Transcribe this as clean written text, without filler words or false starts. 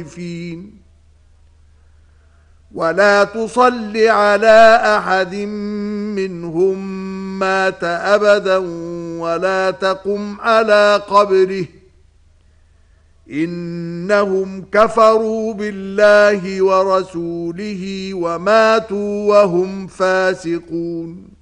الخائفين ولا تصل على أحد منهم مات أبدا ولا تقم على قبره إنهم كفروا بالله ورسوله وماتوا وهم فاسقون